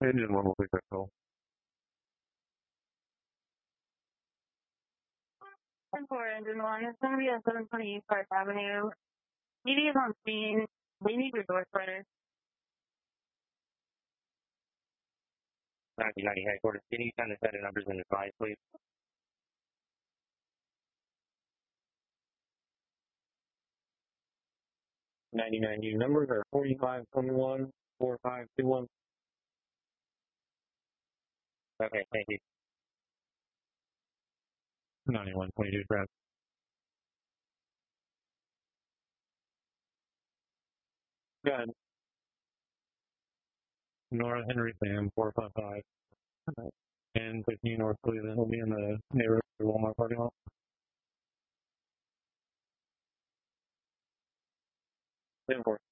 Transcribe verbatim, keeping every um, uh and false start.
Engine one will take that call. ten four, engine one. It's going to be at seven twenty East Park Avenue. D D is on scene. They need your door splitter. ninety ninety headquarters. Can you kind of set the numbers and advise, please? ninety ninety numbers are forty-five twenty-one, forty-five twenty-one. Okay, thank you. ninety-one twenty-two, Brad. Go ahead. Nora Henry Sam, four five five. And fifteen North Cleveland will be in the neighborhood Walmart parking lot. ten four.